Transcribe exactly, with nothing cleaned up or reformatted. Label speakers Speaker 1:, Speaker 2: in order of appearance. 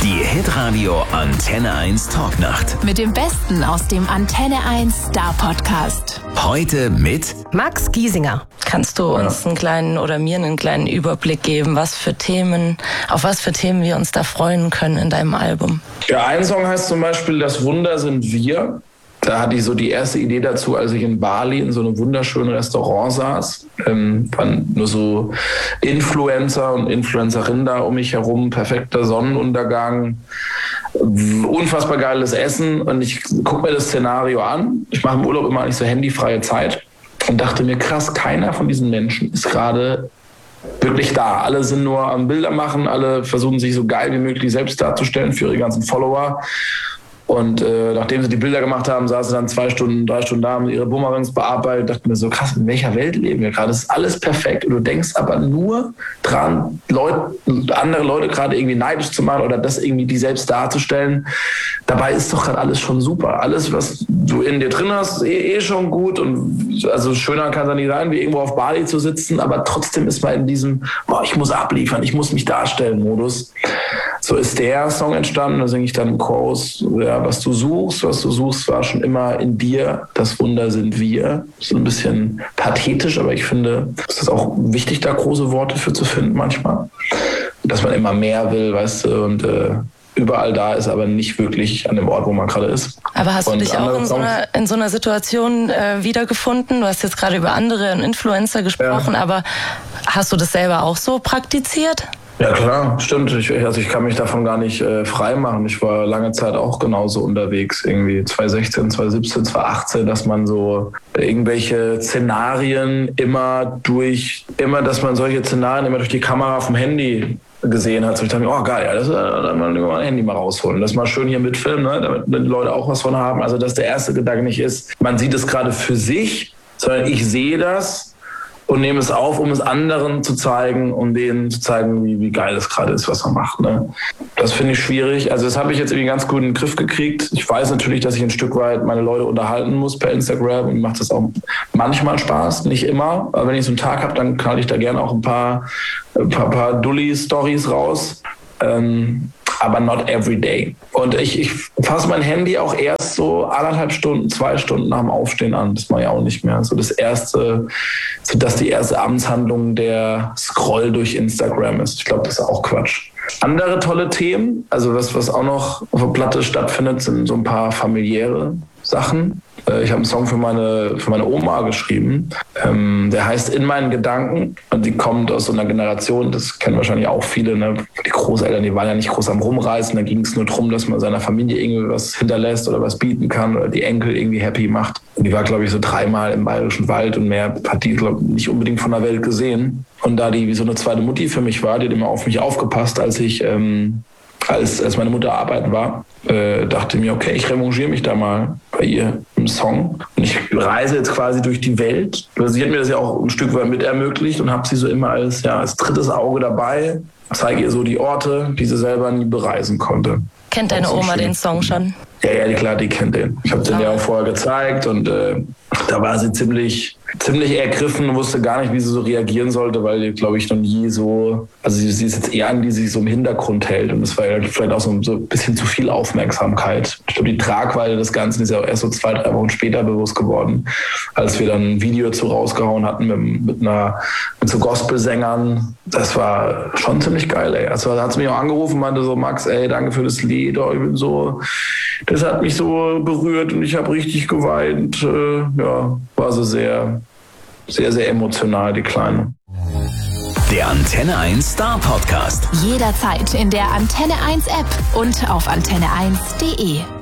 Speaker 1: Die Hitradio Antenne eins Talknacht.
Speaker 2: Mit dem Besten aus dem Antenne eins Star Podcast.
Speaker 1: Heute mit
Speaker 3: Max Giesinger.
Speaker 4: Kannst du uns einen kleinen oder mir einen kleinen Überblick geben, was für Themen, auf was für Themen wir uns da freuen können in deinem Album?
Speaker 5: Ja, ein Song heißt zum Beispiel Das Wunder sind wir. Da hatte ich so die erste Idee dazu, als ich in Bali in so einem wunderschönen Restaurant saß. Ähm, waren nur so Influencer und Influencerinnen da um mich herum, perfekter Sonnenuntergang, unfassbar geiles Essen. Und ich gucke mir das Szenario an. Ich mache im Urlaub immer eigentlich so handyfreie Zeit und dachte mir, krass, keiner von diesen Menschen ist gerade wirklich da. Alle sind nur am Bilder machen, alle versuchen sich so geil wie möglich selbst darzustellen für ihre ganzen Follower. Und äh, nachdem sie die Bilder gemacht haben, saßen sie dann zwei Stunden, drei Stunden da, haben ihre Boomerangs bearbeitet. Dachte mir so, krass, in welcher Welt leben wir gerade? Das ist alles perfekt. Und du denkst aber nur dran, Leute, andere Leute gerade irgendwie neidisch zu machen oder das irgendwie die selbst darzustellen. Dabei ist doch gerade alles schon super. Alles, was du in dir drin hast, eh, eh schon gut. Und also schöner kann es ja nicht sein, wie irgendwo auf Bali zu sitzen. Aber trotzdem ist man in diesem, boah, ich muss abliefern, ich muss mich darstellen Modus. So ist der Song entstanden. Da singe ich dann im Chorus, ja, was du suchst, was du suchst, war schon immer in dir. Das Wunder sind wir. So ein bisschen pathetisch, aber ich finde, es ist auch wichtig, da große Worte für zu finden manchmal. Dass man immer mehr will, weißt du, und äh, überall da ist, aber nicht wirklich an dem Ort, wo man gerade ist.
Speaker 4: Aber hast du
Speaker 5: und
Speaker 4: dich auch in so einer, in so einer Situation äh, wiedergefunden? Du hast jetzt gerade über andere Influencer gesprochen, ja. Aber hast du das selber auch so praktiziert?
Speaker 5: Ja klar, stimmt. Ich, also ich kann mich davon gar nicht äh, frei machen. Ich war lange Zeit auch genauso unterwegs, irgendwie zwanzig sechzehn, zwanzig siebzehn, zwanzig achtzehn, dass man so irgendwelche Szenarien immer durch, immer, dass man solche Szenarien immer durch die Kamera vom Handy gesehen hat. So ich dachte mir, oh geil, ja, das ist, dann mal ein Handy mal rausholen. Das mal schön hier mitfilmen, ne, damit die Leute auch was von haben. Also dass der erste Gedanke nicht ist, man sieht es gerade für sich, sondern ich sehe das und nehme es auf, um es anderen zu zeigen, um denen zu zeigen, wie, wie geil es gerade ist, was man macht. Ne? Das finde ich schwierig. Also das habe ich jetzt irgendwie ganz gut in den Griff gekriegt. Ich weiß natürlich, dass ich ein Stück weit meine Leute unterhalten muss per Instagram und macht das auch manchmal Spaß, nicht immer. Aber wenn ich so einen Tag habe, dann knall ich da gerne auch ein paar, ein paar, paar Dulli-Stories raus. Ähm, aber not every day. Und ich, ich fasse mein Handy auch erst so anderthalb Stunden, zwei Stunden nach dem Aufstehen an. Das mache ich auch nicht mehr. So das erste, so dass die erste Abendshandlung der Scroll durch Instagram ist. Ich glaube, das ist auch Quatsch. Andere tolle Themen, also was, was auch noch auf der Platte stattfindet, sind so ein paar familiäre Sachen. Ich habe einen Song für meine, für meine Oma geschrieben. Ähm, der heißt In meinen Gedanken. Und die kommt aus so einer Generation, das kennen wahrscheinlich auch viele, ne? Die Großeltern, die waren ja nicht groß am Rumreisen. Da ging es nur darum, dass man seiner Familie irgendwie was hinterlässt oder was bieten kann oder die Enkel irgendwie happy macht. Und die war, glaube ich, so dreimal im Bayerischen Wald und mehr hat die, glaube ich, nicht unbedingt von der Welt gesehen. Und da die wie so eine zweite Mutti für mich war, die hat immer auf mich aufgepasst, als ich... Ähm, Als, als meine Mutter arbeiten war, äh, dachte mir, okay, ich revanchiere mich da mal bei ihr im Song. Und ich reise jetzt quasi durch die Welt. Sie hat mir das ja auch ein Stück weit mit ermöglicht und habe sie so immer als, ja, als drittes Auge dabei. Zeige ihr so die Orte, die sie selber nie bereisen konnte.
Speaker 4: Kennt deine Oma den Song schon?
Speaker 5: Ja, ja, klar, die kennt den. Ich habe den ja auch vorher gezeigt und äh, da war sie ziemlich... ziemlich ergriffen und wusste gar nicht, wie sie so reagieren sollte, weil die, glaube ich, noch nie so, also sie, sie ist jetzt eher an, die sich so im Hintergrund hält und das war ja vielleicht auch so, so ein bisschen zu viel Aufmerksamkeit. Ich glaube, die Tragweite des Ganzen ist ja auch erst so zwei, drei Wochen später bewusst geworden, als wir dann ein Video dazu rausgehauen hatten mit, mit einer, mit so Gospelsängern. Das war schon ziemlich geil, ey. Also da hat sie mich auch angerufen und meinte so, Max, ey, danke für das Lied, oh, ich bin so, das hat mich so berührt und ich habe richtig geweint. Äh, ja, war so sehr, sehr, sehr emotional, die Kleine.
Speaker 1: Der Antenne eins Star Podcast.
Speaker 2: Jederzeit in der Antenne eins App und auf antenne eins punkt de.